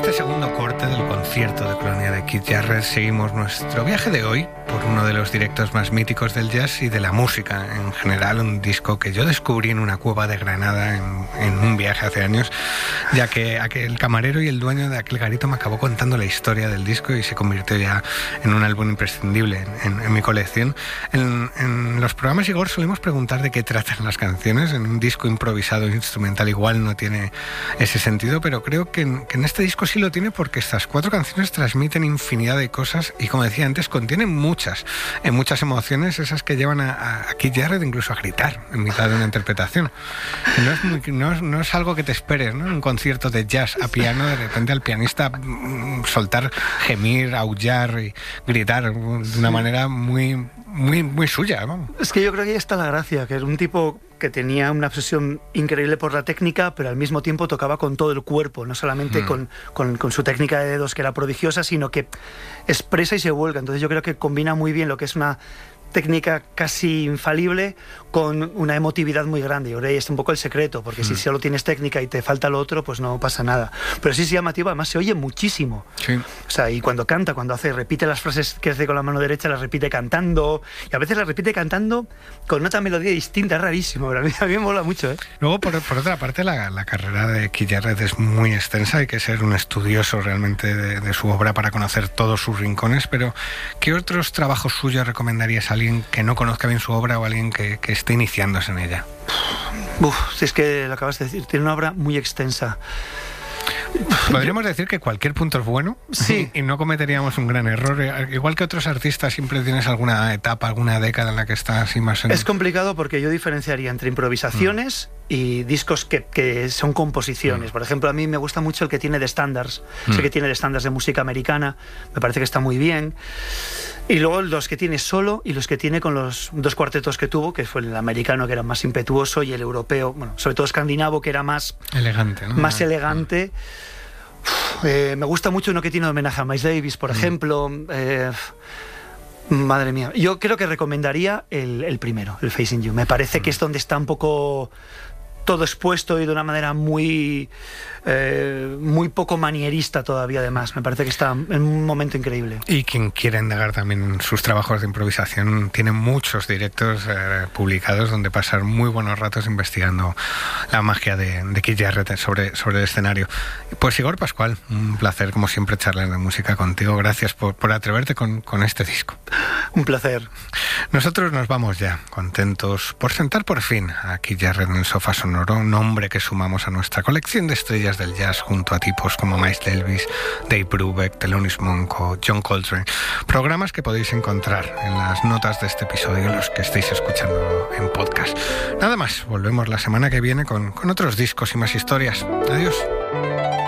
este segundo corte del concierto de Colonia de Keith Jarrett seguimos nuestro viaje de hoy por uno de los directos más míticos del jazz y de la música en general, un disco que yo descubrí en una cueva de Granada en un viaje hace años, ya que el camarero y el dueño de aquel garito me acabó contando la historia del disco y se convirtió ya en un álbum imprescindible en mi colección. En los programas, Igor, solemos preguntar de qué tratan las canciones. En un disco improvisado instrumental igual no tiene ese sentido, pero creo que en este disco sí lo tiene, porque estas 4 canciones transmiten infinidad de cosas y, como decía antes, contienen muchas emociones, esas que llevan a Keith Jarrett incluso a gritar en mitad de una interpretación. No es algo que te esperes, ¿no? En un concierto de jazz a piano, de repente al pianista soltar, gemir, aullar y gritar de una manera muy suya, ¿no? Es que yo creo que ahí está la gracia, que era un tipo que tenía una obsesión increíble por la técnica, pero al mismo tiempo tocaba con todo el cuerpo, no solamente con su técnica de dedos, que era prodigiosa, sino que expresa y se vuelca. Entonces yo creo que combina muy bien lo que es una técnica casi infalible con una emotividad muy grande. Y ahora ahí está un poco el secreto, porque si solo tienes técnica y te falta lo otro, pues no pasa nada. Pero sí es llamativo, además se oye muchísimo. Sí. O sea, y cuando canta, repite las frases que hace con la mano derecha, las repite cantando, y a veces las repite cantando con otra melodía distinta, es rarísimo, pero a mí me mola mucho, ¿eh? Luego, por otra parte, la carrera de Keith Jarrett es muy extensa, hay que ser un estudioso realmente de su obra para conocer todos sus rincones, pero ¿qué otros trabajos suyos recomendarías a alguien que no conozca bien su obra o alguien que esté iniciándose en ella? Si es que lo acabas de decir, tiene una obra muy extensa. Podríamos decir que cualquier punto es bueno, sí, y no cometeríamos un gran error. Igual que otros artistas, siempre tienes alguna etapa, alguna década en la que estás así más... Es complicado, porque yo diferenciaría entre improvisaciones y discos que son composiciones. Por ejemplo, a mí me gusta mucho el que tiene de estándares. Sé que tiene de estándares de música americana, me parece que está muy bien. Y luego los que tiene solo y los que tiene con los 2 cuartetos que tuvo, que fue el americano, que era más impetuoso, y el europeo, bueno, sobre todo escandinavo, que era más elegante, ¿no? Más elegante. Me gusta mucho uno que tiene homenaje a Miles Davis, por ejemplo. Madre mía, yo creo que recomendaría el primero, el Facing You. Me parece que es donde está un poco todo expuesto y de una manera muy poco manierista todavía. Además, me parece que está en un momento increíble. Y quien quiera indagar también en sus trabajos de improvisación, tiene muchos directos publicados donde pasar muy buenos ratos investigando la magia de Keith Jarrett sobre el escenario. Pues Igor Pascual, un placer como siempre charlar de música contigo. Gracias por atreverte con este disco. Un placer. Nosotros nos vamos ya, contentos por sentar por fin a Keith Jarrett en el sofá sonoro, un nombre que sumamos a nuestra colección de estrellas del jazz junto a tipos como Miles Davis, Dave Brubeck, Thelonious Monk o John Coltrane. Programas que podéis encontrar en las notas de este episodio, los que estéis escuchando en podcast. Nada más, volvemos la semana que viene con otros discos y más historias. Adiós.